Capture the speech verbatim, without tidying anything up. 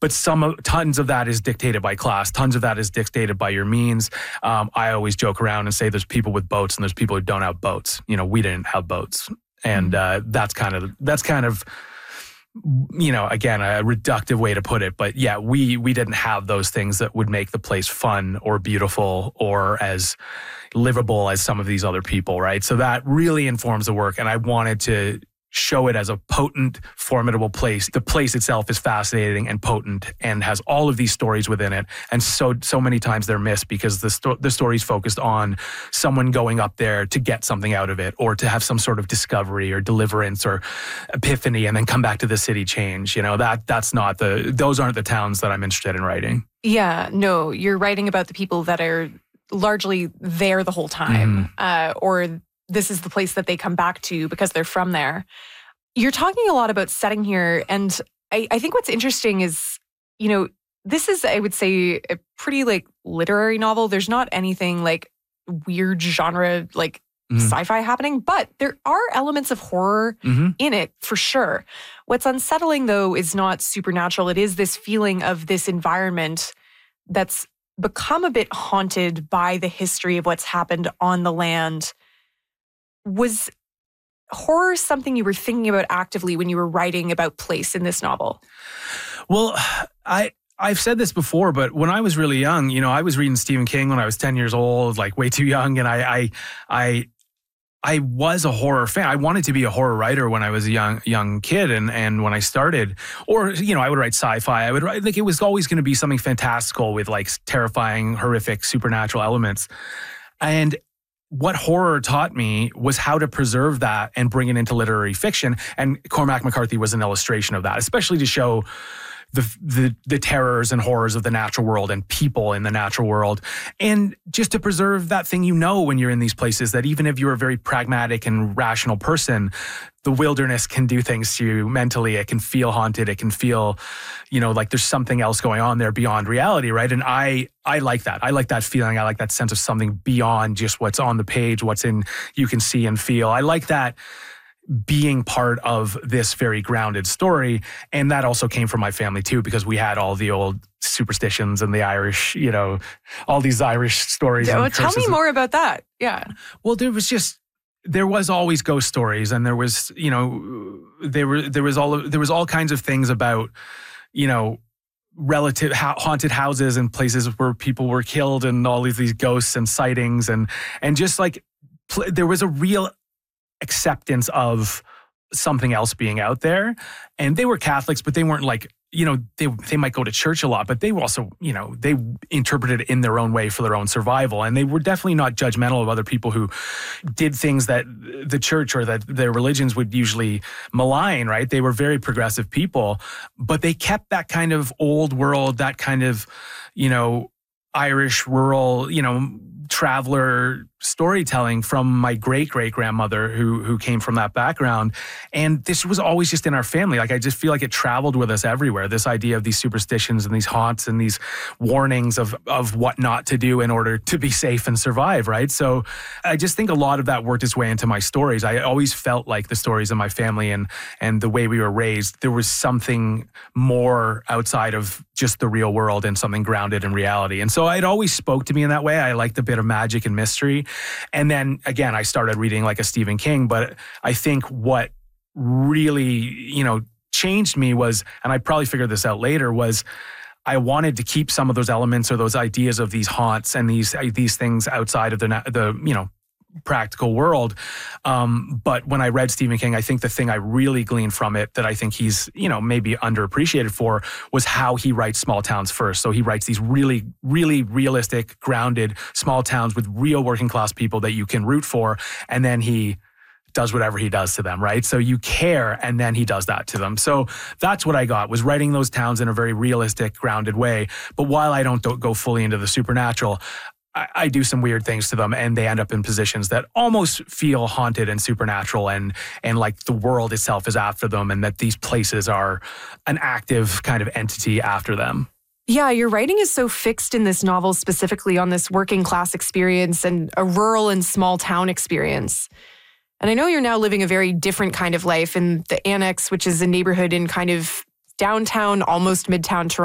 but some of, tons of that is dictated by class. Tons of that is dictated by your means. Um, I always joke around and say there's people with boats and there's people who don't have boats. You know, we didn't have boats. And uh, that's kind of, that's kind of, you know, again, a reductive way to put it. But yeah, we we didn't have those things that would make the place fun or beautiful or as livable as some of these other people, right? So that really informs the work. And I wanted to show it as a potent, formidable place. The place itself is fascinating and potent and has all of these stories within it. And so so many times they're missed because the, sto- the story's focused on someone going up there to get something out of it or to have some sort of discovery or deliverance or epiphany and then come back to the city change. You know, that that's not the, those aren't the towns that I'm interested in writing. Yeah, no, you're writing about the people that are largely there the whole time, mm. uh, or this is the place that they come back to because they're from there. You're talking a lot about setting here. And I, I think what's interesting is, you know, this is, I would say, a pretty like literary novel. There's not anything like weird genre, like mm-hmm. sci-fi happening, but there are elements of horror mm-hmm. in it for sure. What's unsettling though is not supernatural. It is this feeling of this environment that's become a bit haunted by the history of what's happened on the land. Was horror something you were thinking about actively when you were writing about place in this novel? Well, I, I've said this before, but when I was really young, you know, I was reading Stephen King when I was ten years old, like way too young. And I, I, I, I was a horror fan. I wanted to be a horror writer when I was a young, young kid. And, and when I started, or, you know, I would write sci-fi. I would write, like, it was always going to be something fantastical with like terrifying, horrific, supernatural elements. And what horror taught me was how to preserve that and bring it into literary fiction. And Cormac McCarthy was an illustration of that, especially to show the, the the terrors and horrors of the natural world and people in the natural world. And just to preserve that thing you know when you're in these places, that even if you're a very pragmatic and rational person, the wilderness can do things to you mentally. It can feel haunted. It can feel, you know, like there's something else going on there beyond reality, right? And I I like that. I like that feeling. I like that sense of something beyond just what's on the page, what's in, you can see and feel. I like that being part of this very grounded story. And that also came from my family too, because we had all the old superstitions and the Irish, you know, all these Irish stories. Yeah, well, and tell me more about that. Yeah. Well, there was just, there was always ghost stories, and there was, you know, there were, there was all, there was all kinds of things about, you know, relative ha- haunted houses and places where people were killed and all these, these ghosts and sightings. And, and just like, pl- there was a real acceptance of something else being out there. And they were Catholics, but they weren't like, you know, they they might go to church a lot, but they were also, you know, they interpreted it in their own way for their own survival. And they were definitely not judgmental of other people who did things that the church or that their religions would usually malign, right? They were very progressive people, but they kept that kind of old world, that kind of, you know, Irish rural, you know, traveler storytelling from my great great grandmother who who came from that background. And this was always just in our family. Like, I just feel like it traveled with us everywhere. This idea of these superstitions and these haunts and these warnings of of what not to do in order to be safe and survive, right? So I just think a lot of that worked its way into my stories. I always felt like the stories of my family and and the way we were raised, there was something more outside of just the real world and something grounded in reality. And so it always spoke to me in that way. I liked a bit of magic and mystery. And then again, I started reading like a Stephen King, but I think what really, you know, changed me was, and I probably figured this out later, was I wanted to keep some of those elements or those ideas of these haunts and these these things outside of the, the you know, practical world. Um, but when I read Stephen King, I think the thing I really gleaned from it that I think he's, you know, maybe underappreciated for was how he writes small towns first. So he writes these really, really realistic, grounded small towns with real working class people that you can root for. And then he does whatever he does to them, right? So you care, and then he does that to them. So that's what I got, was writing those towns in a very realistic, grounded way. But while I don't go fully into the supernatural, I do some weird things to them, and they end up in positions that almost feel haunted and supernatural, and and like the world itself is after them, and that these places are an active kind of entity after them. Yeah, your writing is so fixed in this novel, specifically on this working class experience and a rural and small town experience. And I know you're now living a very different kind of life in the Annex, which is a neighborhood in kind of downtown, almost midtown Toronto.